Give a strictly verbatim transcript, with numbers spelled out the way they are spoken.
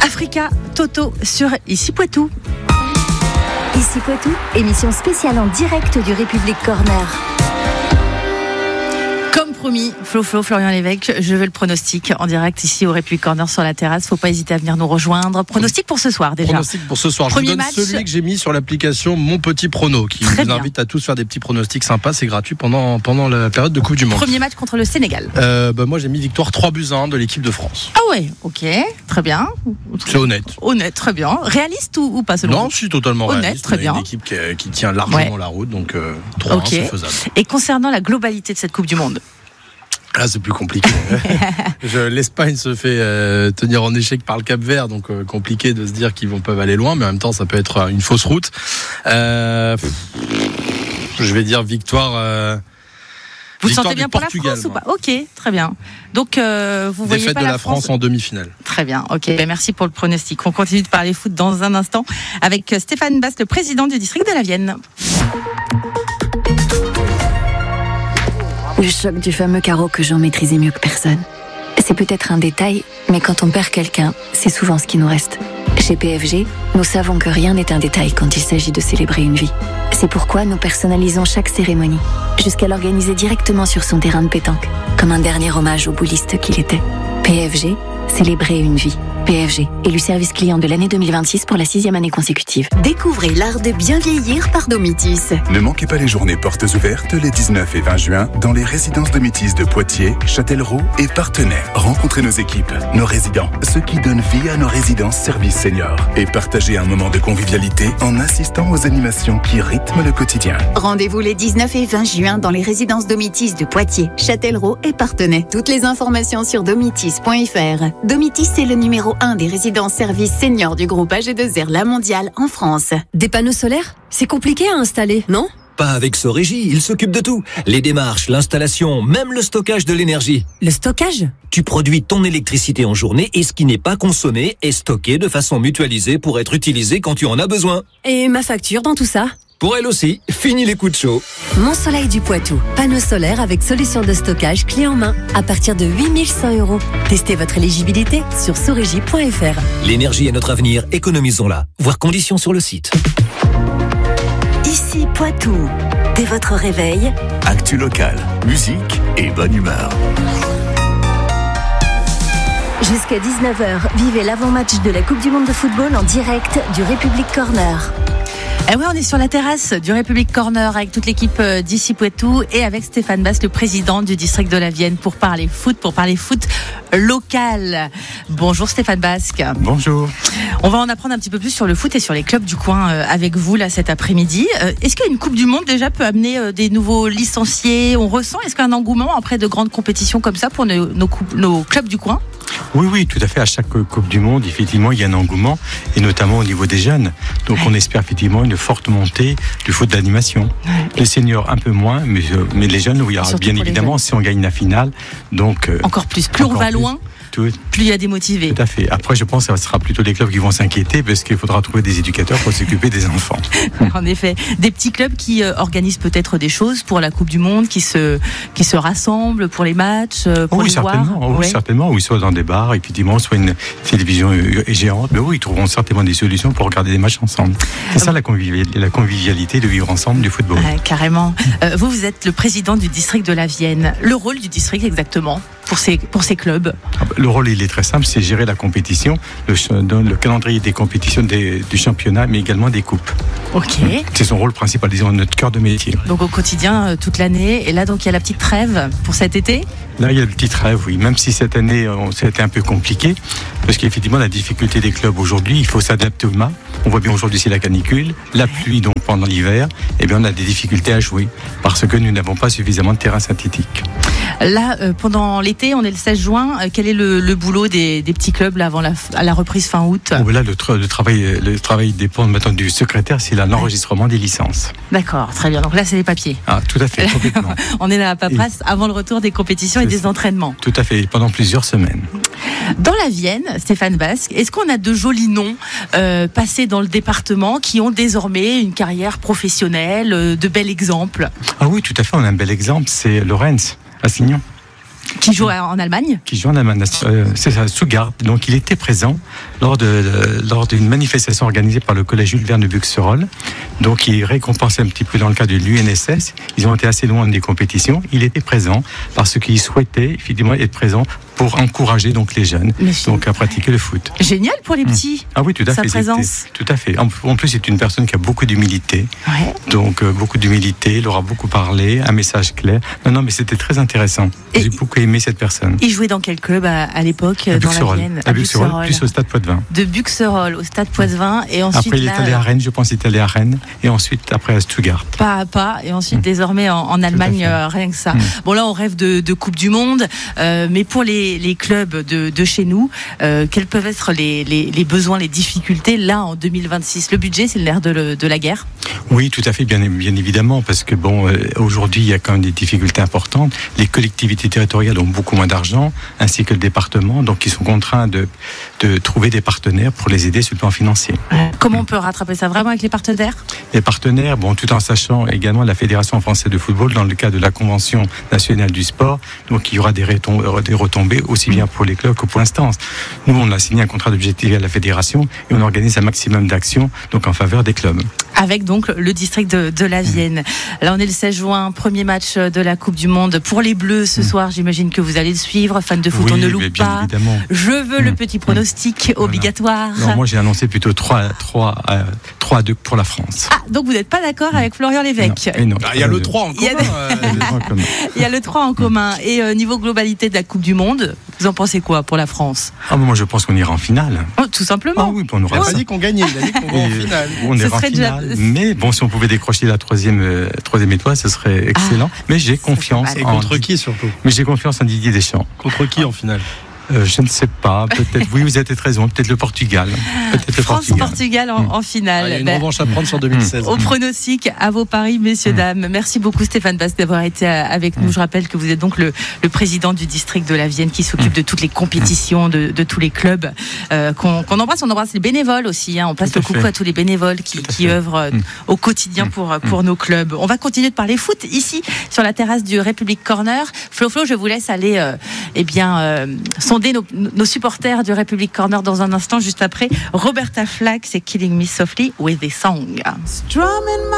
Africa Toto sur Ici Poitou. Ici Poitou, émission spéciale en direct du République Corner. Comme promis, Flo Flo, Florian Lévesque, je veux le pronostic en direct ici au République Corner sur la terrasse. Faut pas hésiter à venir nous rejoindre. Pronostic pour ce soir déjà. Pronostic pour ce soir. Premier je vous donne match. celui que j'ai mis sur l'application Mon Petit Prono, qui Très vous bien. invite à tous faire des petits pronostics sympas. C'est gratuit pendant, pendant la période de Coupe du Monde. Premier match contre le Sénégal. Euh, bah, moi j'ai mis victoire trois buts à un de l'équipe de France. Ah ouais, ok, très bien. C'est honnête. Honnête, très bien. Réaliste ou, ou pas selon Non, vous? je suis totalement Honnête, réaliste. très On a bien. Une équipe qui, qui tient largement Ouais. la route, donc euh, trois à un, Ok. c'est faisable. Et concernant la globalité de cette Coupe du Monde, Là, c'est plus compliqué. Je, L'Espagne se fait euh, tenir en échec par le Cap-Vert, donc euh, compliqué de se dire qu'ils vont peuvent aller loin, mais en même temps, ça peut être euh, une fausse route. Euh, pff, je vais dire victoire. Euh, vous victoire sentez du bien pour Portugal, la France moi. ou pas? Ok, très bien. Donc euh, vous voyez Défaite pas de la, la France en demi-finale. Très bien, ok. Ben, merci pour le pronostic. On continue de parler foot dans un instant avec Stéphane Basse, le président du district de la Vienne. Le choc du fameux carreau que j'en maîtrisais mieux que personne. C'est peut-être un détail, mais quand on perd quelqu'un, c'est souvent ce qui nous reste. Chez P F G, nous savons que rien n'est un détail quand il s'agit de célébrer une vie. C'est pourquoi nous personnalisons chaque cérémonie, jusqu'à l'organiser directement sur son terrain de pétanque, comme un dernier hommage au bouliste qu'il était. P F G, célébrer une vie. P F G, élu service client de l'année deux mille vingt-six pour la sixième année consécutive. Découvrez l'art de bien vieillir par Domitis. Ne manquez pas les journées portes ouvertes les dix-neuf et vingt juin dans les résidences Domitis de Poitiers, Châtellerault et Partenay. Rencontrez nos équipes, nos résidents, ceux qui donnent vie à nos résidences services seniors et partagez un moment de convivialité en assistant aux animations qui rythment le quotidien. Rendez-vous les dix-neuf et vingt juin dans les résidences Domitis de Poitiers, Châtellerault et Partenay. Toutes les informations sur domitis point f r. Domitis est le numéro un des résidences services seniors du groupe A G deux R La Mondiale en France. Des panneaux solaires, c'est compliqué à installer, non ? Pas avec Sorégie, il s'occupe de tout. Les démarches, l'installation, même le stockage de l'énergie. Le stockage ? Tu produis ton électricité en journée et ce qui n'est pas consommé est stocké de façon mutualisée pour être utilisé quand tu en as besoin. Et ma facture dans tout ça ? Pour elle aussi, fini les coups de chaud. Mon Soleil du Poitou. Panneaux solaires avec solution de stockage clé en main. À partir de huit mille cent euros. Testez votre éligibilité sur sorégie point f r. L'énergie est notre avenir, économisons-la. Voir conditions sur le site. Ici Poitou, dès votre réveil, Actu locale, musique et bonne humeur. jusqu'à dix-neuf heures, vivez l'avant-match de la Coupe du Monde de football en direct du République Corner. Eh ouais, on est sur la terrasse du République Corner avec toute l'équipe d'Ici Poitou et avec Stéphane Basse, le président du district de la Vienne, pour parler foot, pour parler foot local. Bonjour Stéphane Basque. Bonjour. On va en apprendre un petit peu plus sur le foot et sur les clubs du coin euh, avec vous là cet après-midi. Euh, est-ce qu'une Coupe du Monde déjà peut amener euh, des nouveaux licenciés? On ressent, est-ce qu'un engouement après de grandes compétitions comme ça pour nos, nos, coups- nos clubs du coin? Oui, oui, tout à fait. À chaque Coupe du Monde, effectivement, il y a un engouement, et notamment au niveau des jeunes. Donc, on espère effectivement une forte montée du foot d'animation. Les seniors, un peu moins, mais, euh, mais les jeunes, oui, alors, Surtout bien pour les évidemment, jeunes. si on gagne la finale, donc... euh, Encore plus. Plus on encore va plus. loin, Tout, plus il y a des motivés. tout à fait. Après, je pense que ce sera plutôt les clubs qui vont s'inquiéter, parce qu'il faudra trouver des éducateurs pour s'occuper des enfants. En effet, des petits clubs qui euh, organisent peut-être des choses pour la Coupe du Monde, qui se qui se rassemblent pour les matchs, euh, pour Oh oui, les voir. certainement. Oh oui, Ouais. certainement. Oui, soit dans des bars, effectivement, soit une télévision euh, géante. Mais oui, ils trouveront certainement des solutions pour regarder des matchs ensemble. C'est ça la convivialité, la convivialité de vivre ensemble du football. Ouais, carrément. Euh, vous, vous êtes le président du district de la Vienne. Le rôle du district exactement pour ces pour ces clubs? Ah bah, Le rôle, il est très simple, c'est gérer la compétition, le, ch- dans le calendrier des compétitions des- du championnat, mais également des coupes. Ok. C'est son rôle principal, disons, notre cœur de métier. Donc au quotidien, euh, toute l'année. Et là, donc il y a la petite trêve pour cet été. Là, il y a le petit rêve, oui. Même si cette année, on- ça a été un peu compliqué, parce qu'effectivement, la difficulté des clubs aujourd'hui, il faut s'adapter au climat. On voit bien aujourd'hui, c'est la canicule, la pluie, donc pendant l'hiver, eh bien, on a des difficultés à jouer, parce que nous n'avons pas suffisamment de terrain synthétique. Là, euh, pendant l'été, on est le seize juin. Euh, quel est le, le boulot des, des petits clubs là, avant la, à la reprise fin août? Bon, ben là, le, tra- le, travail, le travail dépend maintenant du secrétaire, c'est l'enregistrement des licences. D'accord, très bien. Donc là, c'est les papiers. Ah, tout à fait, complètement. On est là à paperasse avant le retour des compétitions et C'est des ça. entraînements. Tout à fait, pendant plusieurs semaines. Dans la Vienne, Stéphane Basque, est-ce qu'on a de jolis noms euh, passés dans le département qui ont désormais une carrière professionnelle, euh, de bels exemples? Ah oui, tout à fait, on a un bel exemple, c'est Lorenz, à Signon. Qui joue en Allemagne. Qui joue en Allemagne, euh, c'est ça, Stuttgart. Donc il était présent lors de, de lors d'une manifestation organisée par le collège Jules Verne de Buxerolles. Donc il récompensait un petit peu dans le cadre de l'U N S S. Ils ont été assez loin des compétitions. Il était présent parce qu'il souhaitait effectivement être présent pour encourager donc les jeunes donc à pratiquer le foot. Génial pour les petits. Ah oui, tout à sa fait. Présence. Tout à fait. En, en plus, c'est une personne qui a beaucoup d'humilité. Ouais. Donc euh, beaucoup d'humilité. Il aura beaucoup parlé, un message clair. Non, non, mais c'était très intéressant. Et j'ai beaucoup aimé cette personne. Il jouait dans quel club à, à l'époque à dans la Vienne? À Buxerolles, plus au Stade Poitevin. De Buxerolles au Stade Poitevin et ensuite. Après, il est là, allé à Rennes. Je pense qu'il est allé à Rennes et ensuite après à Stuttgart. Pas à pas et ensuite mmh. désormais en, en Allemagne euh, rien que ça. Mmh. Bon là, on rêve de, de Coupe du Monde, euh, mais pour les, les clubs de, de chez nous, euh, quels peuvent être les, les, les besoins, les difficultés là en deux mille vingt-six? Le budget, c'est le nerf de, le, de la guerre. Oui, tout à fait, bien, bien évidemment, parce que bon, euh, aujourd'hui, il y a quand même des difficultés importantes. Les collectivités territoriales ont beaucoup moins d'argent, ainsi que le département, donc ils sont contraints de, de trouver des partenaires pour les aider sur le plan financier. Comment on peut rattraper ça vraiment avec les partenaires? Les partenaires, bon, tout en sachant également la Fédération française de football, dans le cadre de la Convention nationale du sport, donc il y aura des, retom- des retombées aussi bien pour les clubs que pour l'instance. Nous, on a signé un contrat d'objectif à la Fédération et on organise un maximum d'actions donc en faveur des clubs. Avec donc le district de, de la Vienne. Là, on est le seize juin, premier match de la Coupe du Monde pour les Bleus ce mmh. soir. J'imagine que vous allez le suivre. Fan de foot, oui, on ne loupe mais bien pas. Évidemment. Je veux mmh. le petit pronostic mmh. obligatoire. Non, moi, j'ai annoncé plutôt trois à deux pour la France. Ah, donc vous n'êtes pas d'accord mmh. avec Florian Lévesque? Non, non. Ah, il y a le trois en commun. Il y a le trois en commun. Et euh, niveau globalité de la Coupe du Monde, vous en pensez quoi pour la France? Ah, moi, je pense qu'on ira en finale. Oh, tout simplement. Ah oui, on aura il n'a pas dit qu'on gagnait, il a dit qu'on va en finale. On ira en finale. Déjà... Mais bon, si on pouvait décrocher la troisième, euh, troisième étoile, ce serait excellent. Ah, mais j'ai confiance. Et en... contre qui surtout? Mais j'ai confiance en Didier Deschamps. Contre qui en finale? Euh, je ne sais pas, peut-être, oui, vous avez raison, peut-être le Portugal. Peut-être France-Portugal en, en finale. Ah, il y a une ben, revanche à prendre sur deux mille seize. Au pronostic, à vos paris, messieurs, mmh. dames. Merci beaucoup Stéphane Bast d'avoir été avec nous. Mmh. Je rappelle que vous êtes donc le, le président du district de la Vienne qui s'occupe mmh. de toutes les compétitions, de, de tous les clubs euh, qu'on, qu'on embrasse. On embrasse les bénévoles aussi. Hein. On passe le coucou fait. à tous les bénévoles qui, qui œuvrent mmh. au quotidien pour, pour mmh. nos clubs. On va continuer de parler foot ici, sur la terrasse du République Corner. Flo Flo, je vous laisse aller euh, eh bien, euh, sonder nos, nos supporters du République Corner dans un instant, juste après Roberta Flack, c'est Killing Me Softly with a Song.